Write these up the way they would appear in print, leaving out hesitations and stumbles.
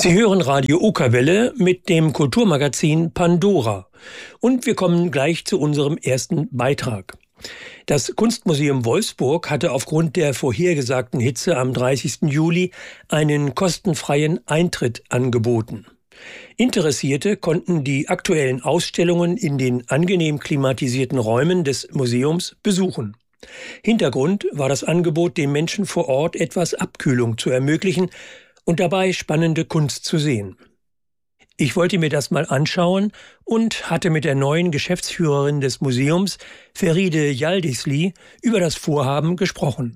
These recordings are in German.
Sie hören Radio Okerwelle mit dem Kulturmagazin Pandora. Und wir kommen gleich zu unserem ersten Beitrag. Das Kunstmuseum Wolfsburg hatte aufgrund der vorhergesagten Hitze am 30. Juli einen kostenfreien Eintritt angeboten. Interessierte konnten die aktuellen Ausstellungen in den angenehm klimatisierten Räumen des Museums besuchen. Hintergrund war das Angebot, den Menschen vor Ort etwas Abkühlung zu ermöglichen und dabei spannende Kunst zu sehen. Ich wollte mir das mal anschauen und hatte mit der neuen Geschäftsführerin des Museums, Feride Yaldizli, über das Vorhaben gesprochen.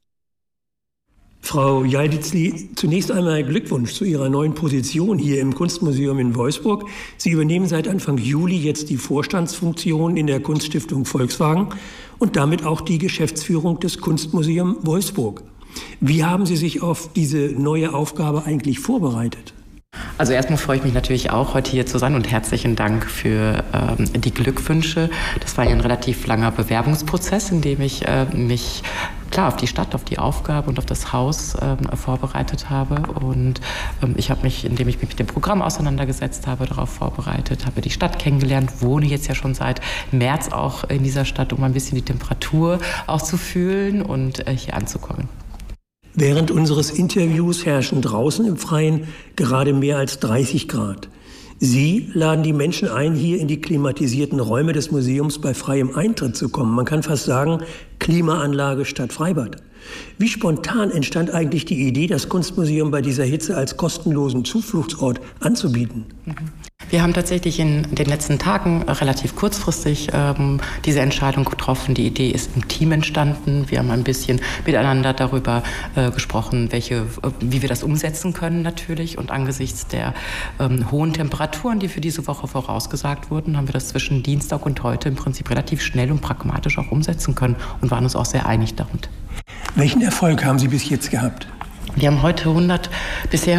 Frau Yaldizli, zunächst einmal Glückwunsch zu Ihrer neuen Position hier im Kunstmuseum in Wolfsburg. Sie übernehmen seit Anfang Juli jetzt die Vorstandsfunktion in der Kunststiftung Volkswagen und damit auch die Geschäftsführung des Kunstmuseums Wolfsburg. Wie haben Sie sich auf diese neue Aufgabe eigentlich vorbereitet? Also erstmal freue ich mich natürlich auch, heute hier zu sein und herzlichen Dank für die Glückwünsche. Das war ja ein relativ langer Bewerbungsprozess, in dem ich mich klar auf die Stadt, auf die Aufgabe und auf das Haus vorbereitet habe. Und ich habe mich, indem ich mich mit dem Programm auseinandergesetzt habe, darauf vorbereitet, habe die Stadt kennengelernt, wohne jetzt ja schon seit März auch in dieser Stadt, um ein bisschen die Temperatur auch zu fühlen und hier anzukommen. Während unseres Interviews herrschen draußen im Freien gerade mehr als 30 Grad. Sie laden die Menschen ein, hier in die klimatisierten Räume des Museums bei freiem Eintritt zu kommen. Man kann fast sagen, Klimaanlage statt Freibad. Wie spontan entstand eigentlich die Idee, das Kunstmuseum bei dieser Hitze als kostenlosen Zufluchtsort anzubieten? Wir haben tatsächlich in den letzten Tagen relativ kurzfristig diese Entscheidung getroffen. Die Idee ist im Team entstanden. Wir haben ein bisschen miteinander darüber gesprochen, wie wir das umsetzen können natürlich. Und angesichts der hohen Temperaturen, die für diese Woche vorausgesagt wurden, haben wir das zwischen Dienstag und heute im Prinzip relativ schnell und pragmatisch auch umsetzen können und waren uns auch sehr einig damit. Welchen Erfolg haben Sie bis jetzt gehabt? Wir haben heute bisher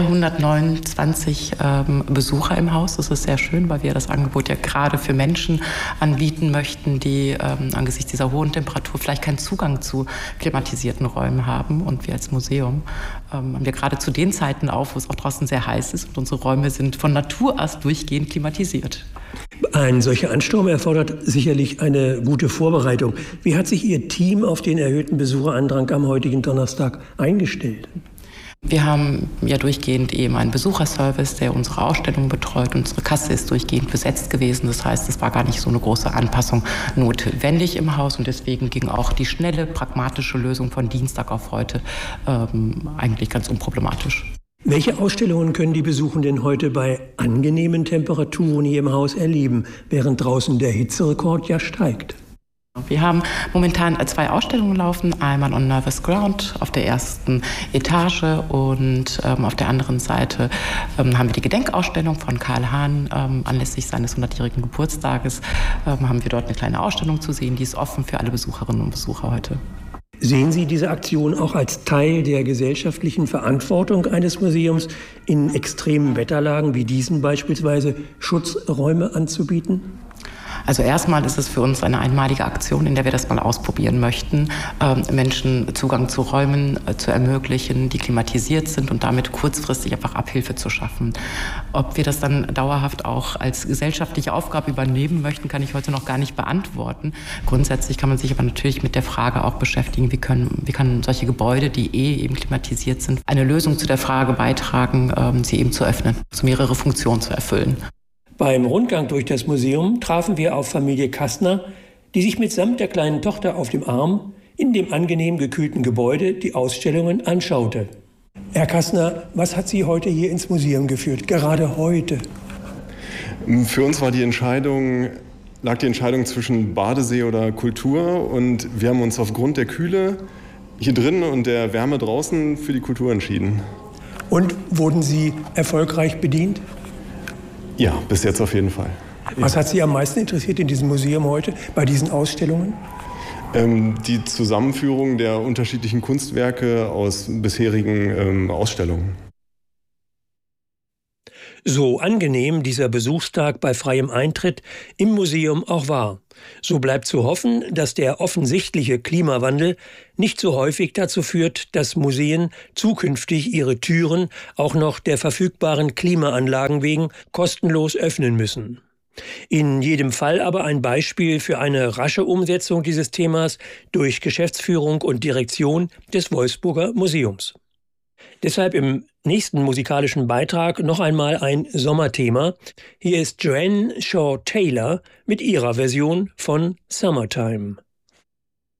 129 Besucher im Haus. Das ist sehr schön, weil wir das Angebot ja gerade für Menschen anbieten möchten, die angesichts dieser hohen Temperatur vielleicht keinen Zugang zu klimatisierten Räumen haben. Und wir als Museum haben wir gerade zu den Zeiten auf, wo es auch draußen sehr heiß ist. Und unsere Räume sind von Natur aus durchgehend klimatisiert. Ein solcher Ansturm erfordert sicherlich eine gute Vorbereitung. Wie hat sich Ihr Team auf den erhöhten Besucherandrang am heutigen Donnerstag eingestellt? Wir haben ja durchgehend eben einen Besucherservice, der unsere Ausstellung betreut. Unsere Kasse ist durchgehend besetzt gewesen. Das heißt, es war gar nicht so eine große Anpassung notwendig im Haus. Und deswegen ging auch die schnelle, pragmatische Lösung von Dienstag auf heute eigentlich ganz unproblematisch. Welche Ausstellungen können die Besuchenden heute bei angenehmen Temperaturen hier im Haus erleben, während draußen der Hitzerekord ja steigt? Wir haben momentan 2 Ausstellungen laufen, einmal on Nervous Ground auf der ersten Etage und auf der anderen Seite haben wir die Gedenkausstellung von Karl Hahn. Anlässlich seines 100-jährigen Geburtstages haben wir dort eine kleine Ausstellung zu sehen, die ist offen für alle Besucherinnen und Besucher heute. Sehen Sie diese Aktion auch als Teil der gesellschaftlichen Verantwortung eines Museums, in extremen Wetterlagen wie diesen beispielsweise Schutzräume anzubieten? Also erstmal ist es für uns eine einmalige Aktion, in der wir das mal ausprobieren möchten, Menschen Zugang zu Räumen zu ermöglichen, die klimatisiert sind und damit kurzfristig einfach Abhilfe zu schaffen. Ob wir das dann dauerhaft auch als gesellschaftliche Aufgabe übernehmen möchten, kann ich heute noch gar nicht beantworten. Grundsätzlich kann man sich aber natürlich mit der Frage auch beschäftigen, wie können solche Gebäude, die eben klimatisiert sind, eine Lösung zu der Frage beitragen, sie eben zu öffnen, um ihre Funktion zu erfüllen. Beim Rundgang durch das Museum trafen wir auf Familie Kastner, die sich mitsamt der kleinen Tochter auf dem Arm in dem angenehm gekühlten Gebäude die Ausstellungen anschaute. Herr Kastner, was hat Sie heute hier ins Museum geführt, gerade heute? Für uns lag die Entscheidung zwischen Badesee oder Kultur und wir haben uns aufgrund der Kühle hier drin und der Wärme draußen für die Kultur entschieden. Und wurden Sie erfolgreich bedient? Ja, bis jetzt auf jeden Fall. Was hat Sie am meisten interessiert in diesem Museum heute, bei diesen Ausstellungen? Die Zusammenführung der unterschiedlichen Kunstwerke aus bisherigen Ausstellungen. So angenehm dieser Besuchstag bei freiem Eintritt im Museum auch war. So bleibt zu hoffen, dass der offensichtliche Klimawandel nicht so häufig dazu führt, dass Museen zukünftig ihre Türen auch noch der verfügbaren Klimaanlagen wegen kostenlos öffnen müssen. In jedem Fall aber ein Beispiel für eine rasche Umsetzung dieses Themas durch Geschäftsführung und Direktion des Wolfsburger Museums. Deshalb im nächsten musikalischen Beitrag noch einmal ein Sommerthema. Hier ist Joanne Shaw Taylor mit ihrer Version von Summertime.